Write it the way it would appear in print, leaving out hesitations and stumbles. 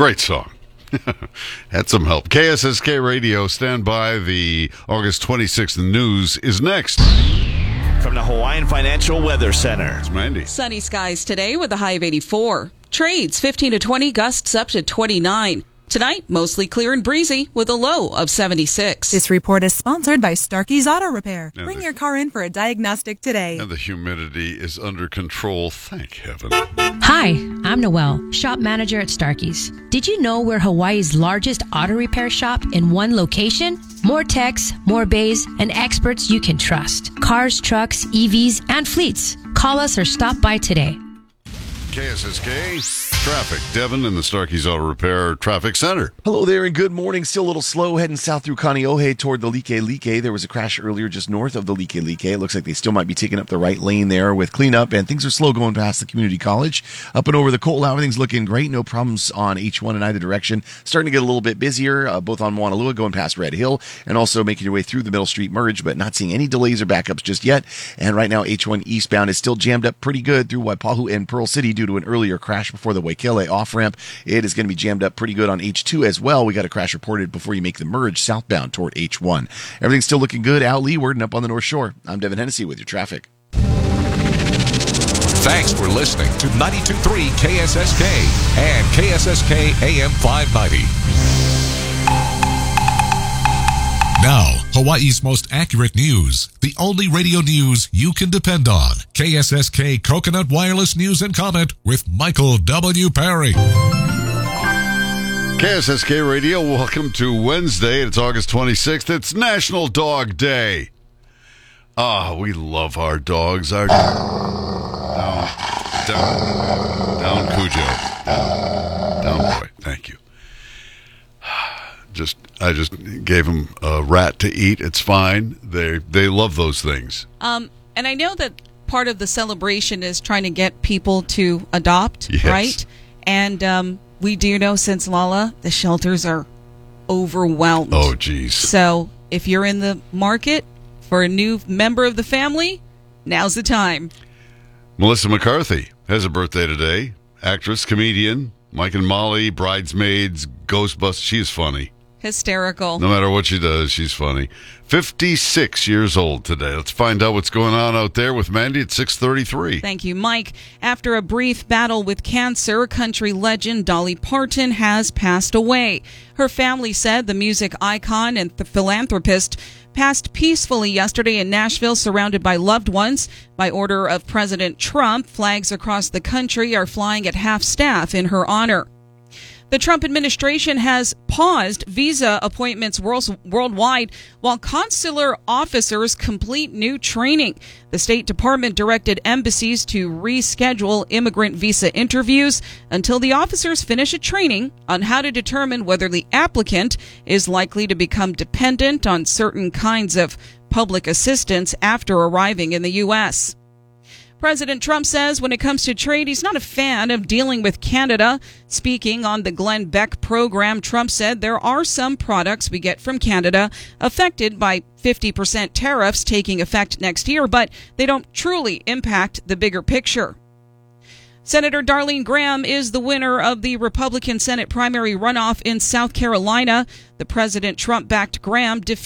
Great song. Had some help. KSSK Radio, stand by. The August 26th news is next. From the Hawaiian Financial Weather Center. It's Mandy. Sunny skies today with a high of 84. Trades 15 to 20, gusts up to 29. Tonight, mostly clear and breezy with a low of 76. This report is sponsored by Starkey's Auto Repair. Bring your car in for a diagnostic today. And the humidity is under control, thank heaven. Hi, I'm Noelle, shop manager at Starkey's. Did you know we're Hawaii's largest auto repair shop in one location? More techs, more bays, and experts you can trust. Cars, trucks, EVs, and fleets. Call us or stop by today. KSSK traffic. Devin in the Starkey's Auto Repair Traffic Center. Hello there and good morning. Still a little slow heading south through Kaneohe toward the Like. There was a crash earlier just north of the Like. It looks like they still might be taking up the right lane there with cleanup, and things are slow going past the community college. Up and over the Cole, everything's looking great. No problems on H1 in either direction. Starting to get a little bit busier, both on Moanalua going past Red Hill and also making your way through the Middle Street merge, but not seeing any delays or backups just yet. And right now, H1 eastbound is still jammed up pretty good through Waipahu and Pearl City due to an earlier crash before the Waikele off-ramp. It is going to be jammed up pretty good on H2 as well. We got a crash reported before you make the merge southbound toward H1. Everything's still looking good out leeward and up on the North Shore. I'm Devin Hennessy with your traffic. Thanks for listening to 92.3 KSSK and KSSK AM 590. Now, Hawaii's most accurate news. The only radio news you can depend on. KSSK Coconut Wireless News and Comment with Michael W. Perry. KSSK Radio, welcome to Wednesday. It's August 26th. It's National Dog Day. We love our dogs. Down Cujo. Down boy. Thank you. I just gave him a rat to eat. It's fine. They love those things. And I know that part of the celebration is trying to get people to adopt, yes. Right? And we do know since Lala, the shelters are overwhelmed. Oh, geez. So if you're in the market for a new member of the family, now's the time. Melissa McCarthy has a birthday today. Actress, comedian, Mike and Molly, Bridesmaids, Ghostbusters. She's funny. Hysterical. No matter what she does, she's funny. 56 years old today. Let's find out what's going on out there with Mandy at 6:33. Thank you, Mike. After a brief battle with cancer, country legend Dolly Parton has passed away. Her family said the music icon and the philanthropist passed peacefully yesterday in Nashville, surrounded by loved ones. By order of President Trump, flags across the country are flying at half-staff in her honor. The Trump administration has paused visa appointments worldwide while consular officers complete new training. The State Department directed embassies to reschedule immigrant visa interviews until the officers finish a training on how to determine whether the applicant is likely to become dependent on certain kinds of public assistance after arriving in the U.S. President Trump says when it comes to trade, he's not a fan of dealing with Canada. Speaking on the Glenn Beck program, Trump said there are some products we get from Canada affected by 50% tariffs taking effect next year, but they don't truly impact the bigger picture. Senator Darlene Graham is the winner of the Republican Senate primary runoff in South Carolina. The President Trump-backed Graham defeated